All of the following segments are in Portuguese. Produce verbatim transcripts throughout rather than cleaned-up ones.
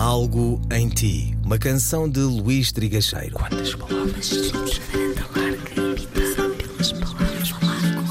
Algo em Ti, uma canção de Luís Trigacheiro. Quantas palavras temos varanda larga, imitação pelas palavras, falar com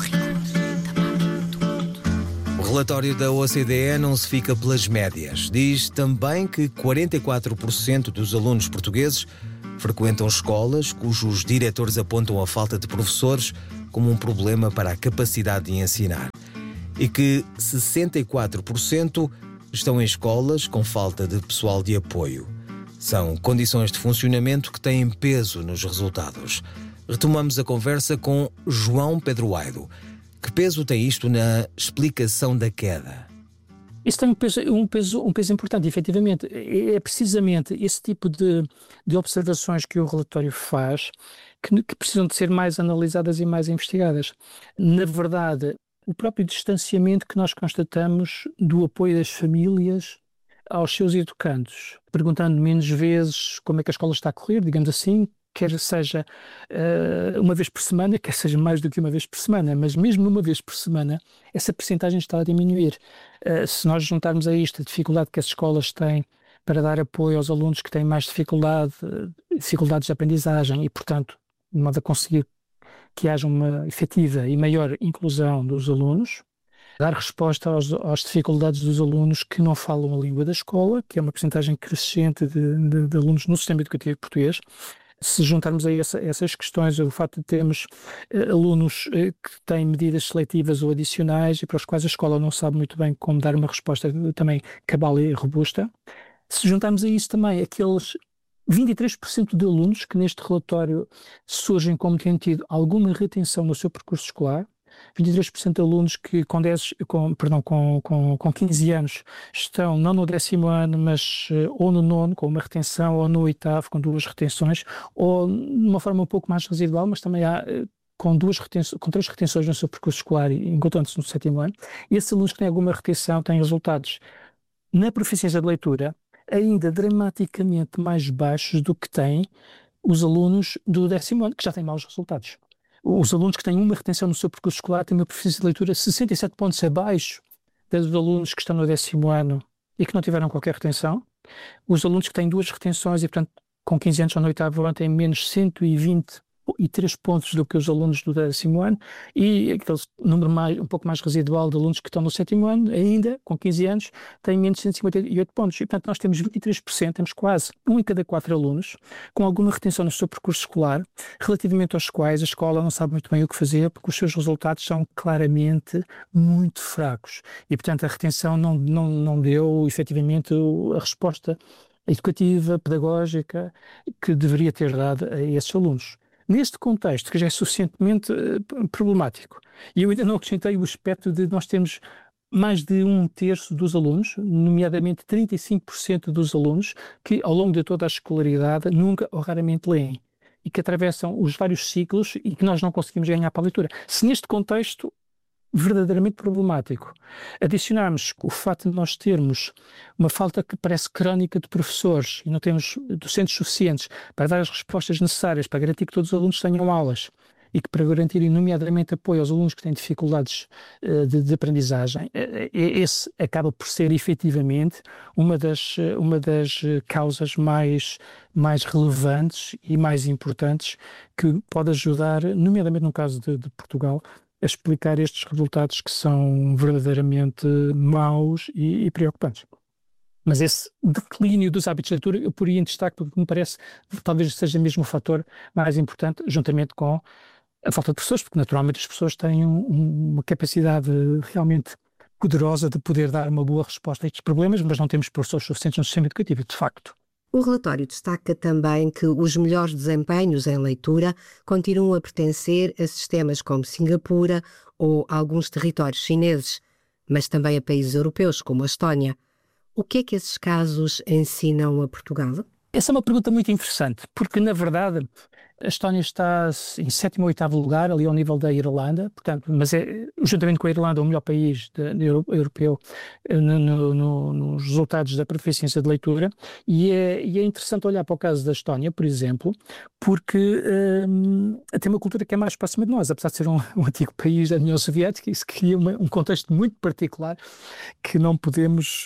rigor. O relatório da O C D E não se fica pelas médias. Diz também que quarenta e quatro por cento dos alunos portugueses frequentam escolas cujos diretores apontam a falta de professores como um problema para a capacidade de ensinar. E que sessenta e quatro por cento estão em escolas com falta de pessoal de apoio. São condições de funcionamento que têm peso nos resultados. Retomamos a conversa com João Pedroeiro. Que peso tem isto na explicação da queda? Isso tem um peso, um peso, um peso importante, efetivamente. É precisamente esse tipo de, de observações que o relatório faz que, que precisam de ser mais analisadas e mais investigadas. Na verdade, o próprio distanciamento que nós constatamos do apoio das famílias aos seus educandos, perguntando menos vezes como é que a escola está a correr, digamos assim, quer seja uh, uma vez por semana, quer seja mais do que uma vez por semana, mas mesmo uma vez por semana, essa percentagem está a diminuir. Uh, se nós juntarmos a isto a dificuldade que as escolas têm para dar apoio aos alunos que têm mais dificuldade, dificuldades de aprendizagem e, portanto, de modo a conseguir que haja uma efetiva e maior inclusão dos alunos, dar resposta aos, às dificuldades dos alunos que não falam a língua da escola, que é uma percentagem crescente de, de, de alunos no sistema educativo português. Se juntarmos a essa, essas questões, o facto de termos uh, alunos uh, que têm medidas seletivas ou adicionais e para os quais a escola não sabe muito bem como dar uma resposta também cabal e robusta, se juntarmos a isso também aqueles vinte e três por cento de alunos que neste relatório surgem como tendo tido alguma retenção no seu percurso escolar, vinte e três por cento de alunos que com, dez, com, perdão, com, com, com quinze anos estão não no décimo ano, mas uh, ou no nono, com uma retenção, ou no oitavo, com duas retenções, ou de uma forma um pouco mais residual, mas também há uh, com, duas retenções, com três retenções no seu percurso escolar, encontrando-se no sétimo ano. E esses alunos que têm alguma retenção têm resultados na proficiência de leitura ainda dramaticamente mais baixos do que têm os alunos do décimo ano, que já têm maus resultados. Os alunos que têm uma retenção no seu percurso escolar têm uma proficiência de leitura sessenta e sete pontos abaixo dos alunos que estão no décimo ano e que não tiveram qualquer retenção. Os alunos que têm duas retenções e, portanto, com quinze anos ou no oitavo ano têm menos cento e vinte e três pontos do que os alunos do décimo ano, e aquele número mais, um pouco mais residual de alunos que estão no sétimo ano, ainda com quinze anos, têm menos cento e cinquenta e oito pontos. E, portanto, nós temos vinte e três por cento, temos quase um em cada quatro alunos com alguma retenção no seu percurso escolar, relativamente aos quais a escola não sabe muito bem o que fazer, porque os seus resultados são claramente muito fracos. E, portanto, a retenção não, não, não deu, efetivamente, a resposta educativa, pedagógica, que deveria ter dado a esses alunos. Neste contexto, que já é suficientemente uh, problemático, e eu ainda não acrescentei o aspecto de nós termos mais de um terço dos alunos, nomeadamente trinta e cinco por cento dos alunos, que ao longo de toda a escolaridade nunca ou raramente leem, e que atravessam os vários ciclos e que nós não conseguimos ganhar para a leitura. Se neste contexto verdadeiramente problemático adicionarmos o facto de nós termos uma falta que parece crónica de professores e não temos docentes suficientes para dar as respostas necessárias para garantir que todos os alunos tenham aulas e que para garantir nomeadamente apoio aos alunos que têm dificuldades uh, de, de aprendizagem, uh, esse acaba por ser efetivamente uma das, uh, uma das causas mais, mais relevantes e mais importantes que pode ajudar, nomeadamente no caso de, de Portugal, a explicar estes resultados que são verdadeiramente maus e, e preocupantes. Mas esse declínio dos hábitos de leitura eu poria em destaque porque me parece talvez seja mesmo o fator mais importante, juntamente com a falta de professores, porque naturalmente as pessoas têm um, uma capacidade realmente poderosa de poder dar uma boa resposta a estes problemas, mas não temos professores suficientes no sistema educativo, de facto. O relatório destaca também que os melhores desempenhos em leitura continuam a pertencer a sistemas como Singapura ou alguns territórios chineses, mas também a países europeus como a Estónia. O que é que esses casos ensinam a Portugal? Essa é uma pergunta muito interessante, porque na verdade A Estónia está em sétimo ou oitavo lugar, ali ao nível da Irlanda, portanto, mas é, juntamente com a Irlanda, o melhor país de, de, europeu no, no, no, nos resultados da proficiência de leitura, e é, e é interessante olhar para o caso da Estónia, por exemplo, porque hum, tem uma cultura que é mais próxima de nós, apesar de ser um, um antigo país da União Soviética, isso cria uma, um contexto muito particular que não podemos,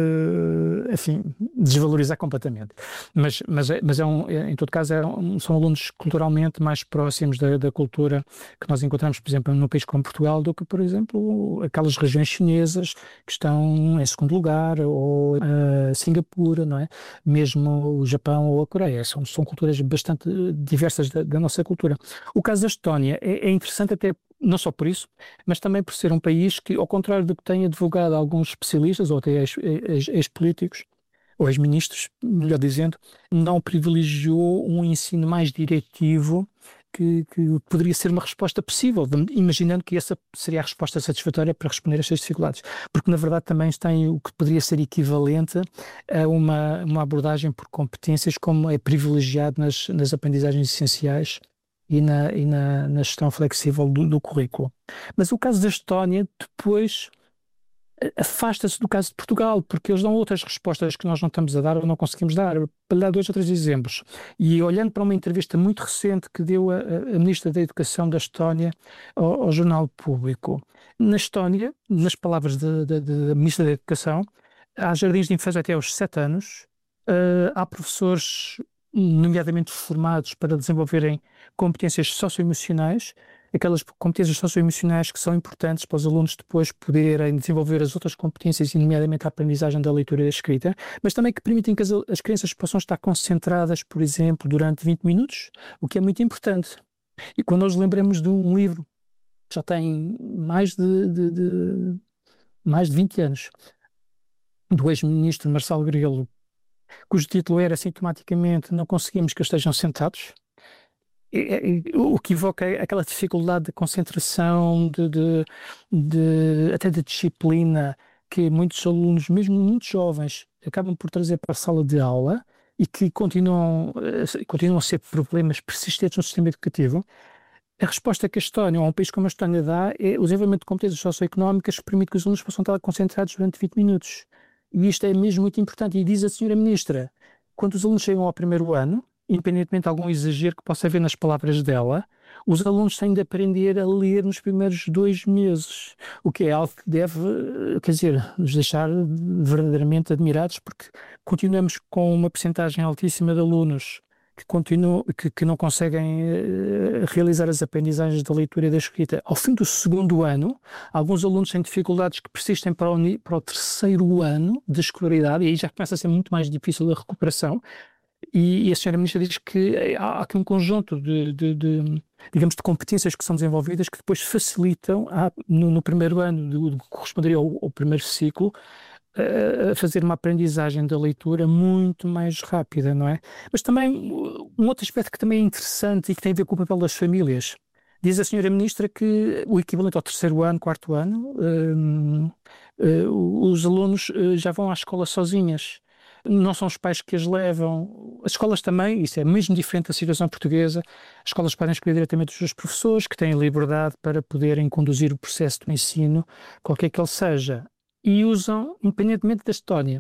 uh, enfim, desvalorizar completamente. Mas, mas, é, mas é um, é, em todo caso, é um, são alunos culturalmente mais próximos da, da cultura que nós encontramos, por exemplo, num país como Portugal, do que, por exemplo, aquelas regiões chinesas que estão em segundo lugar, ou uh, Singapura, não é? Mesmo o Japão ou a Coreia. São, são culturas bastante diversas da, da nossa cultura. O caso da Estónia é, é interessante até não só por isso, mas também por ser um país que, ao contrário do que têm advogado alguns especialistas, ou até ex-políticos, ou ex-ministros, melhor dizendo, não privilegiou um ensino mais diretivo que, que poderia ser uma resposta possível, imaginando que essa seria a resposta satisfatória para responder a estas dificuldades. Porque, na verdade, também tem o que poderia ser equivalente a uma, uma abordagem por competências, como é privilegiado nas, nas aprendizagens essenciais e na, e na, na gestão flexível do, do currículo. Mas o caso da Estónia depois afasta-se do caso de Portugal, porque eles dão outras respostas que nós não estamos a dar ou não conseguimos dar. Para dar dois ou três exemplos. E olhando para uma entrevista muito recente que deu a, a Ministra da Educação da Estónia ao, ao Jornal Público. Na Estónia, nas palavras da Ministra da Educação, há jardins de infância até aos sete anos, uh, há professores nomeadamente formados para desenvolverem competências socioemocionais, aquelas competências socioemocionais que são importantes para os alunos depois poderem desenvolver as outras competências, e nomeadamente a aprendizagem da leitura e da escrita, mas também que permitem que as, as crianças possam estar concentradas, por exemplo, durante vinte minutos, o que é muito importante. E quando nós lembramos de um livro que já tem mais de, de, de, mais de vinte anos, do ex-ministro Marcelo Grelo, cujo título era sintomaticamente "Não conseguimos que eles estejam sentados", o que evoca aquela dificuldade de concentração, de, de, de, até de disciplina, que muitos alunos, mesmo muito jovens, acabam por trazer para a sala de aula e que continuam, continuam a ser problemas persistentes no sistema educativo. A resposta que a Estónia, ou um país como a Estónia, dá é o desenvolvimento de competências socioeconómicas que permite que os alunos possam estar concentrados durante vinte minutos. E isto é mesmo muito importante. E diz a senhora Ministra, quando os alunos chegam ao primeiro ano, independentemente de algum exagero que possa haver nas palavras dela, os alunos têm de aprender a ler nos primeiros dois meses, o que é algo que deve, quer dizer, nos deixar verdadeiramente admirados, porque continuamos com uma percentagem altíssima de alunos que, continuam, que, que não conseguem uh, realizar as aprendizagens da leitura e da escrita. Ao fim do segundo ano, alguns alunos têm dificuldades que persistem para o, para o terceiro ano de escolaridade, e aí já começa a ser muito mais difícil a recuperação. E, e a senhora Ministra diz que há aqui um conjunto de, de, de, digamos, de competências que são desenvolvidas que depois facilitam, a, no, no primeiro ano, do, do que corresponderia ao, ao primeiro ciclo, a, a fazer uma aprendizagem da leitura muito mais rápida, não é? Mas também um outro aspecto que também é interessante e que tem a ver com o papel das famílias. Diz a senhora Ministra que o equivalente ao terceiro ano, quarto ano, um, uh, os alunos uh, já vão à escola sozinhas. Não são os pais que as levam. As escolas também, isso é mesmo diferente da situação portuguesa. As escolas podem escolher diretamente os seus professores, que têm liberdade para poderem conduzir o processo do ensino, qualquer que ele seja. E usam, independentemente da Estónia,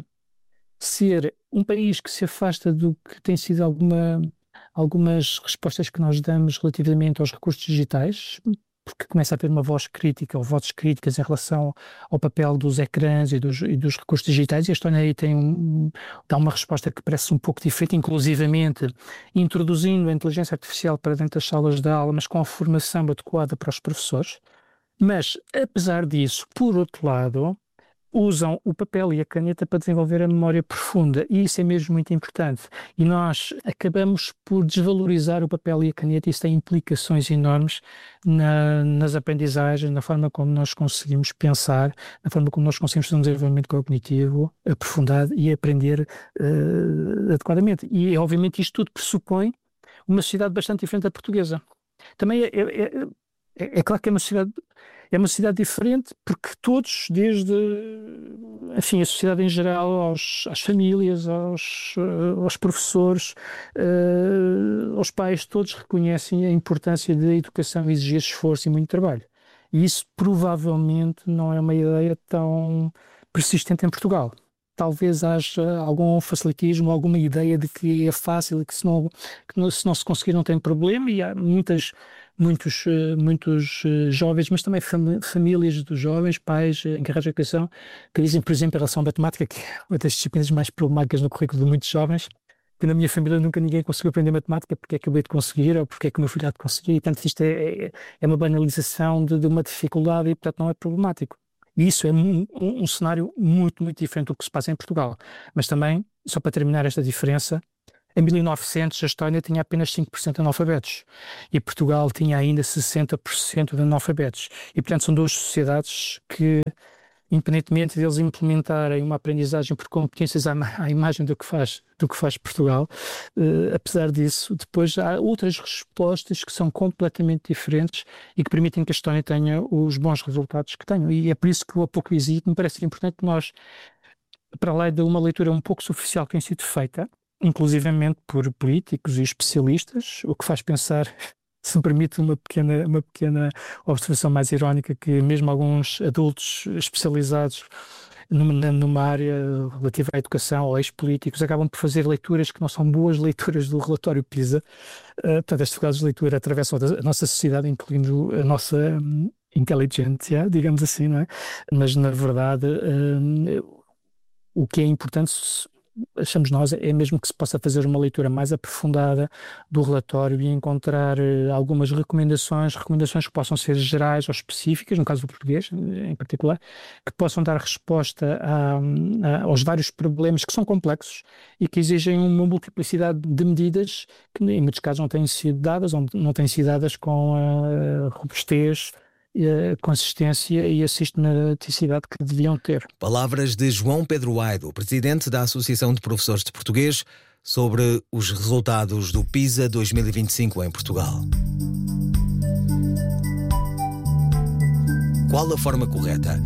ser um país que se afasta do que tem sido alguma, algumas respostas que nós damos relativamente aos recursos digitais, porque começa a ter uma voz crítica ou vozes críticas em relação ao papel dos ecrãs e dos, e dos recursos digitais, e a Estónia aí tem um, dá uma resposta que parece um pouco diferente, inclusivamente introduzindo a inteligência artificial para dentro das salas de aula, mas com a formação adequada para os professores. Mas, apesar disso, por outro lado, usam o papel e a caneta para desenvolver a memória profunda, e isso é mesmo muito importante. E nós acabamos por desvalorizar o papel e a caneta, e isso tem implicações enormes na, nas aprendizagens, na forma como nós conseguimos pensar, na forma como nós conseguimos ter um desenvolvimento cognitivo aprofundado e aprender uh, adequadamente. E, obviamente, isto tudo pressupõe uma sociedade bastante diferente da portuguesa. Também é, é, é, é claro que é uma sociedade É uma sociedade diferente porque todos, desde, enfim, a sociedade em geral, aos, às famílias, aos, aos professores, uh, aos pais, todos reconhecem a importância da educação exigir esforço e muito trabalho. E isso provavelmente não é uma ideia tão persistente em Portugal. Talvez haja algum facilitismo, alguma ideia de que é fácil e que se não, que não, se não se conseguir não tem problema, e há muitas, muitos, muitos jovens, mas também fam- famílias dos jovens, pais encarregados de educação, que dizem, por exemplo, em relação à matemática, que é uma das disciplinas mais problemáticas no currículo de muitos jovens, que na minha família nunca ninguém conseguiu aprender matemática, porque é que eu hei de conseguir, ou porque é que o meu filho há de conseguir, e portanto isto é, é, é uma banalização de, de uma dificuldade e portanto não é problemático. E isso é um, um, um cenário muito, muito diferente do que se passa em Portugal. Mas também, só para terminar esta diferença, em mil e novecentos a Estónia tinha apenas cinco por cento de analfabetos e Portugal tinha ainda sessenta por cento de analfabetos. E, portanto, são duas sociedades que, independentemente deles implementarem uma aprendizagem por competências à, à imagem do que faz, do que faz Portugal, eh, apesar disso, depois há outras respostas que são completamente diferentes e que permitem que a Estónia tenha os bons resultados que tenham. E é por isso que o há pouco hesito, me parece importante que nós, para além de uma leitura um pouco superficial que tem sido feita, inclusivamente por políticos e especialistas, o que faz pensar, se me permite uma pequena, uma pequena observação mais irónica, que mesmo alguns adultos especializados numa, numa área relativa à educação ou ex-políticos acabam por fazer leituras que não são boas leituras do relatório PISA. Uh, portanto, as dificuldades de leitura atravessam a nossa sociedade, incluindo a nossa um, inteligência, digamos assim, não é? Mas, na verdade, um, o que é importante, achamos nós, é mesmo que se possa fazer uma leitura mais aprofundada do relatório e encontrar uh, algumas recomendações, recomendações que possam ser gerais ou específicas, no caso do português em particular, que possam dar resposta a, a, aos vários problemas que são complexos e que exigem uma multiplicidade de medidas que em muitos casos não têm sido dadas, ou não têm sido dadas com a robustez, a consistência e a sistematicidade que deviam ter. Palavras de João Pedro Aido, presidente da Associação de Professores de Português, sobre os resultados do PISA dois mil e vinte e cinco em Portugal. Qual a forma correta?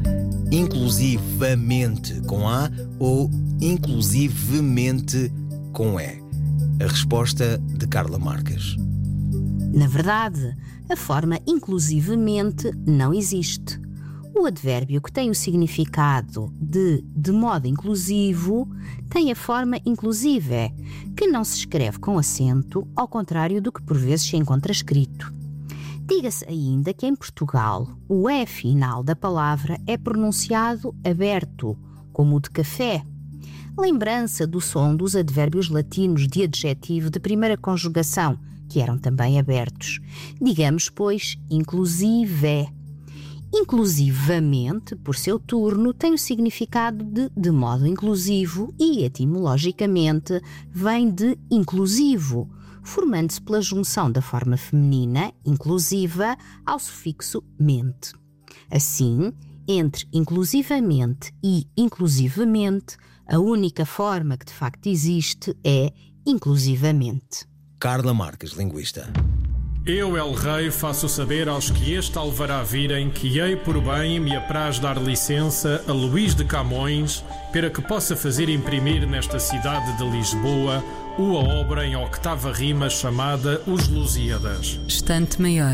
Inclusivamente com A ou inclusivemente com E? A resposta de Carla Marques. Na verdade, a forma inclusivemente não existe. O advérbio que tem o significado de de modo inclusivo tem a forma inclusive, que não se escreve com acento, ao contrário do que por vezes se encontra escrito. Diga-se ainda que em Portugal o E final da palavra é pronunciado aberto, como o de café. Lembrança do som dos advérbios latinos de adjetivo de primeira conjugação, que eram também abertos. Digamos, pois, inclusive. Inclusivamente, por seu turno, tem o significado de de modo inclusivo e, etimologicamente, vem de inclusivo, formando-se pela junção da forma feminina, inclusiva, ao sufixo mente. Assim, entre inclusivamente e inclusivamente, a única forma que de facto existe é inclusivamente. Carla Marques, linguista. Eu, El Rei, faço saber aos que este alvará virem que hei por bem me apraz dar licença a Luís de Camões para que possa fazer imprimir nesta cidade de Lisboa uma obra em octava rima chamada Os Lusíadas. Estante Maior,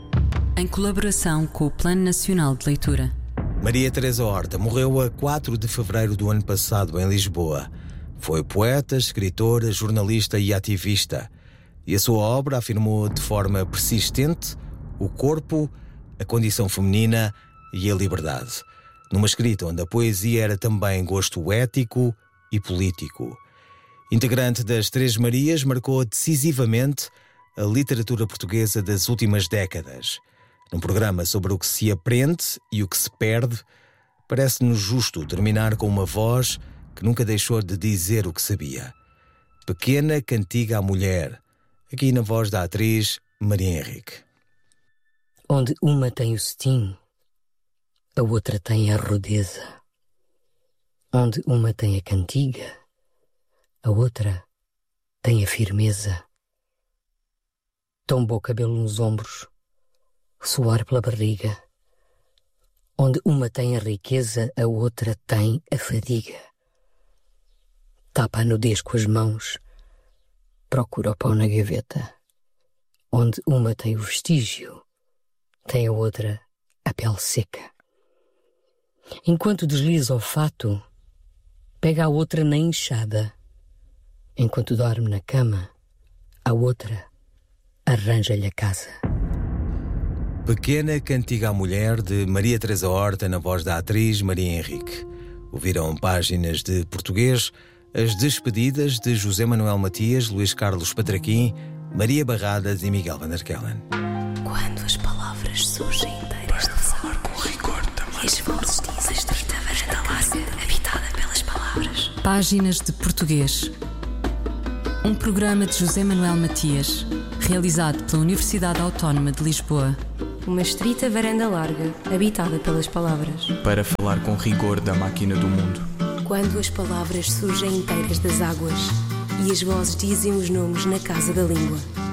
em colaboração com o Plano Nacional de Leitura. Maria Teresa Horta morreu a quatro de fevereiro do ano passado em Lisboa. Foi poeta, escritora, jornalista e ativista. E a sua obra afirmou de forma persistente o corpo, a condição feminina e a liberdade. Numa escrita onde a poesia era também gosto ético e político. Integrante das Três Marias, marcou decisivamente a literatura portuguesa das últimas décadas. Num programa sobre o que se aprende e o que se perde, parece-nos justo terminar com uma voz que nunca deixou de dizer o que sabia. Pequena cantiga à mulher, aqui na voz da atriz Maria Henrique. Onde uma tem o cetim, a outra tem a rudeza. Onde uma tem a cantiga, a outra tem a firmeza. Tombou o cabelo nos ombros, suor pela barriga, Onde uma tem a riqueza, a outra tem a fadiga. Tapa a nudez com as mãos, procura o pão na gaveta. Onde uma tem o vestígio, tem a outra a pele seca. Enquanto desliza o fato, pega a outra na enxada. Enquanto dorme na cama, a outra arranja-lhe a casa. Pequena Cantiga à Mulher, de Maria Teresa Horta, na voz da atriz Maria Henrique. Ouviram páginas de português, as despedidas de José Manuel Matias, Luís Carlos Patraquim, Maria Barradas e Miguel Van der Kellen. Quando as palavras surgem inteiras de falar com rigor também. E as vozes dizem estrita varanda larga, habitada pelas palavras. Páginas de Português. Um programa de José Manuel Matias, realizado pela Universidade Autónoma de Lisboa. Uma estrita varanda larga, habitada pelas palavras. Para falar com rigor da máquina do mundo. Quando as palavras surgem inteiras das águas e as vozes dizem os nomes na casa da língua.